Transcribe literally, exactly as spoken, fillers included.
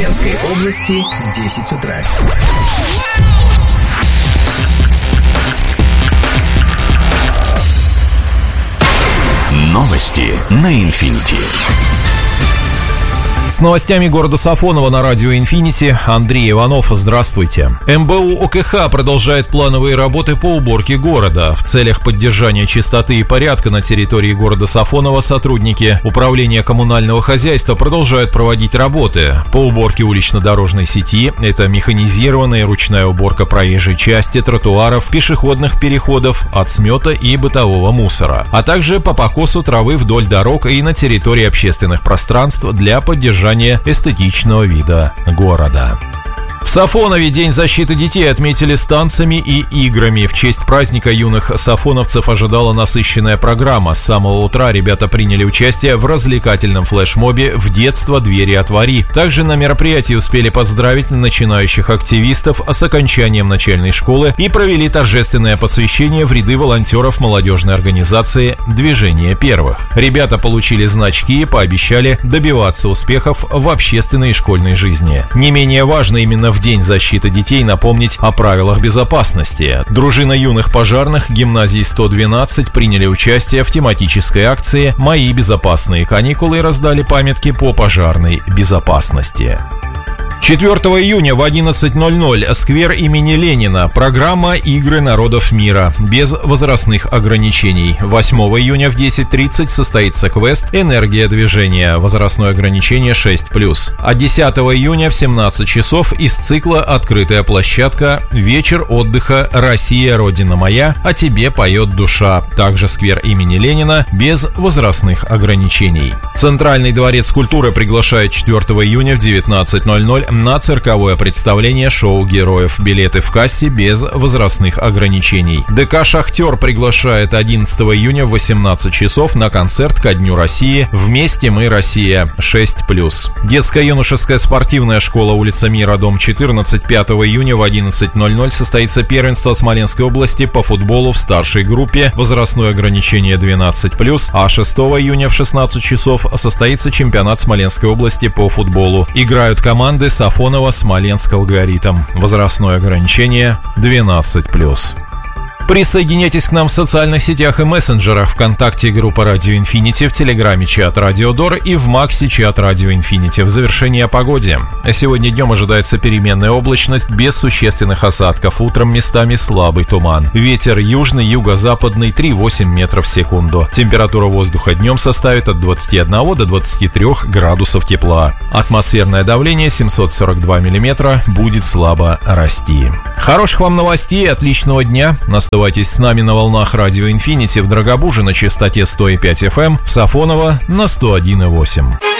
Смоленской области, десять утра. Новости на Инфинити. С новостями города Сафоново на радио «Инфинити» Андрей Иванов. Здравствуйте. эм бэ у о ка ха продолжает плановые работы по уборке города. В целях поддержания чистоты и порядка на территории города Сафоново сотрудники Управления коммунального хозяйства продолжают проводить работы по уборке улично-дорожной сети. Это механизированная ручная уборка проезжей части, тротуаров, пешеходных переходов, от смета и бытового мусора, а также по покосу травы вдоль дорог и на территории общественных пространств для поддержания эстетичного вида города. В Сафонове День защиты детей отметили с танцами и играми. В честь праздника юных сафоновцев ожидала насыщенная программа. С самого утра ребята приняли участие в развлекательном флешмобе «В детство двери отвори». Также на мероприятии успели поздравить начинающих активистов с окончанием начальной школы и провели торжественное посвящение в ряды волонтеров молодежной организации «Движение первых». Ребята получили значки и пообещали добиваться успехов в общественной и школьной жизни. Не менее важно именно в День защиты детей напомнить о правилах безопасности. Дружина юных пожарных гимназии сто двенадцать приняли участие в тематической акции «Мои безопасные каникулы» и раздали памятки по пожарной безопасности. четвёртого июня в одиннадцать ноль ноль сквер имени Ленина. Программа «Игры народов мира» без возрастных ограничений. восьмого июня в десять тридцать состоится квест «Энергия движения». Возрастное ограничение шесть плюс. А десятого июня в семнадцать часов из цикла «Открытая площадка. Вечер отдыха. Россия, Родина моя. О тебе поет душа». Также сквер имени Ленина без возрастных ограничений. Центральный дворец культуры приглашает четвёртого июня в девятнадцать ноль ноль на цирковое представление шоу героев. Билеты в кассе без возрастных ограничений. ДК «Шахтер» приглашает одиннадцатого июня в восемнадцать часов на концерт ко Дню России «Вместе мы, Россия» шесть плюс. Детско-юношеская спортивная школа, улица Мира, дом четырнадцать. пятого июня в одиннадцать ноль ноль состоится первенство Смоленской области по футболу в старшей группе. Возрастное ограничение двенадцать плюс. А шестого июня в шестнадцать часов состоится чемпионат Смоленской области по футболу. Играют команды Сафоново, Смоленск, Алгоритм. Возрастное ограничение двенадцать плюс. Присоединяйтесь к нам в социальных сетях и мессенджерах. ВКонтакте группа Радио Инфинити, в Телеграме чат Радио Дор и в Максе чат Радио Инфинити. В завершении о погоде. Сегодня днем ожидается переменная облачность без существенных осадков. Утром местами слабый туман. Ветер южный, юго-западный три-восемь метров в секунду. Температура воздуха днем составит от двадцати одного до двадцати трёх градусов тепла. Атмосферное давление семьсот сорок два миллиметра будет слабо расти. Хороших вам новостей, отличного дня. Оставайтесь с нами на волнах Радио Инфинити в Драгобуже на частоте сто и пять эф эм, в Сафоново на сто один и восемь.